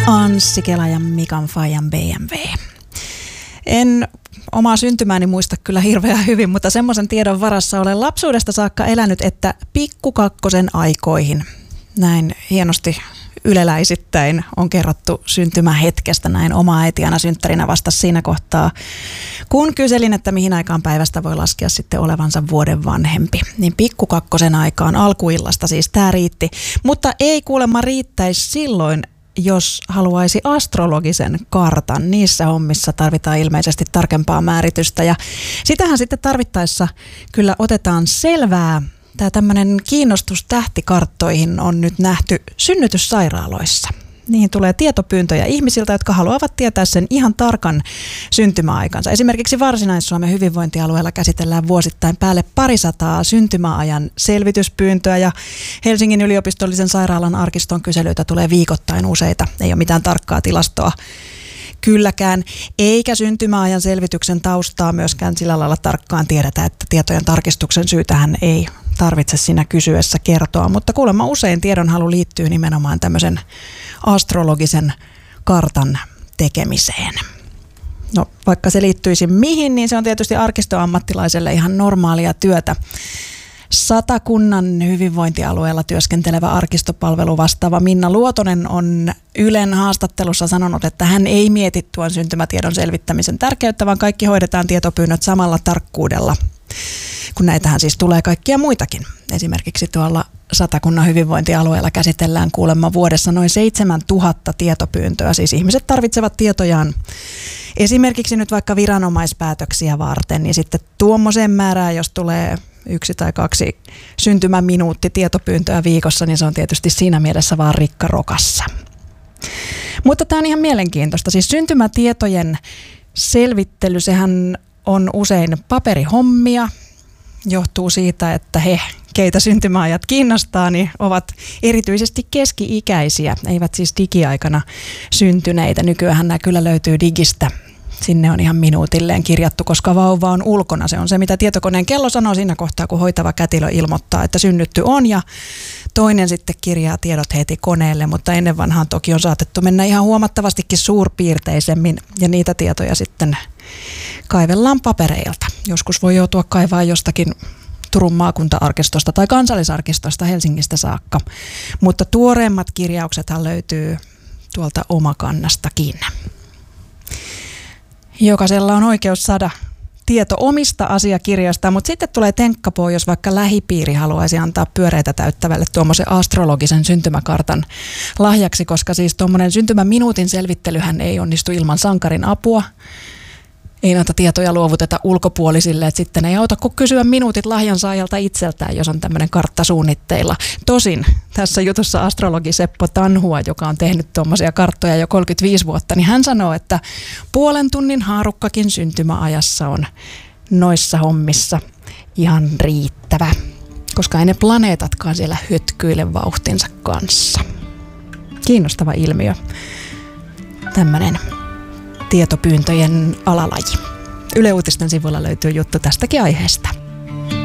Anssi Kela ja Mikan Fajan BMW. En omaa syntymääni muista kyllä hirveän hyvin, mutta semmoisen tiedon varassa olen lapsuudesta saakka elänyt, että pikkukakkosen aikoihin näin hienosti yleläisittäin on kerrottu syntymähetkestä. Näin oma äiti aina synttärinä vastasi siinä kohtaa, kun kyselin, että mihin aikaan päivästä voi laskea sitten olevansa vuoden vanhempi. Niin pikkukakkosen aikaan alkuillasta siis tämä riitti, mutta ei kuulemma riittäisi silloin, jos haluaisi astrologisen kartan. Niissä hommissa tarvitaan ilmeisesti tarkempaa määritystä ja sitähän sitten tarvittaessa kyllä otetaan selvää. Tämä tämmöinen kiinnostus tähtikarttoihin on nyt nähty synnytyssairaaloissa. Niihin tulee tietopyyntöjä ihmisiltä, jotka haluavat tietää sen ihan tarkan syntymäaikansa. Esimerkiksi Varsinais-Suomen hyvinvointialueella käsitellään vuosittain päälle 200 syntymäajan selvityspyyntöä ja Helsingin yliopistollisen sairaalan arkiston kyselyitä tulee viikoittain useita. Ei ole mitään tarkkaa tilastoa kylläkään, eikä syntymäajan selvityksen taustaa myöskään sillä lailla tarkkaan tiedetä, että tietojen tarkistuksen syytähän ei tarvitse siinä kysyessä kertoa, mutta kuulemma usein tiedonhalu liittyy nimenomaan tämmöisen astrologisen kartan tekemiseen. No vaikka se liittyisi mihin, niin se on tietysti arkistoammattilaiselle ihan normaalia työtä. Satakunnan hyvinvointialueella työskentelevä arkistopalvelu vastaava Minna Luotonen on Ylen haastattelussa sanonut, että hän ei mieti tuon syntymätiedon selvittämisen tärkeyttä, vaan kaikki hoidetaan tietopyynnöt samalla tarkkuudella, kun näitähän siis tulee kaikkia muitakin. Esimerkiksi tuolla Satakunnan hyvinvointialueella käsitellään kuulemma vuodessa noin 7000 tietopyyntöä. Siis ihmiset tarvitsevat tietojaan esimerkiksi nyt vaikka viranomaispäätöksiä varten, niin sitten tuommoiseen määrään, jos tulee 1 tai 2 syntymäminuutti tietopyyntöä viikossa, niin se on tietysti siinä mielessä vaan rikkarokassa. Mutta tämä on ihan mielenkiintoista. Siis syntymätietojen selvittely, sehän on usein paperihommia. Johtuu siitä, että he, keitä syntymäajat kiinnostaa, niin ovat erityisesti keski-ikäisiä, eivät siis digiaikana syntyneitä. Nykyään nämä kyllä löytyy digistä. Sinne on ihan minuutilleen kirjattu, koska vauva on ulkona. Se on se, mitä tietokoneen kello sanoo siinä kohtaa, kun hoitava kätilö ilmoittaa, että synnytty on, ja toinen sitten kirjaa tiedot heti koneelle, mutta ennen vanhaan toki on saatettu mennä ihan huomattavastikin suurpiirteisemmin, ja niitä tietoja sitten kaivellaan papereilta. Joskus voi joutua kaivaa jostakin Turun maakunta-arkistosta tai kansallisarkistosta Helsingistä saakka, mutta tuoreimmat kirjauksethan löytyy tuolta Omakannastakin. Jokaisella on oikeus saada tieto omista asiakirjoista, mutta sitten tulee tenkkapoo, jos vaikka lähipiiri haluaisi antaa pyöreitä täyttävälle tuommoisen astrologisen syntymäkartan lahjaksi, koska siis tuommoinen syntymäminuutin selvittelyhän ei onnistu ilman sankarin apua. Ei näitä tietoja luovuteta ulkopuolisille, että sitten ei auta kuin kysyä minuutit lahjansaajalta itseltään, jos on tämmöinen kartta suunnitteilla. Tosin tässä jutussa astrologi Seppo Tanhua, joka on tehnyt tuommoisia karttoja jo 35 vuotta, niin hän sanoo, että puolen tunnin haarukkakin syntymäajassa on noissa hommissa ihan riittävä, koska ei ne planeetatkaan siellä hötkyile vauhtinsa kanssa. Kiinnostava ilmiö. Tämmöinen tietopyyntöjen alalaji. Yle Uutisten sivuilla löytyy juttu tästäkin aiheesta.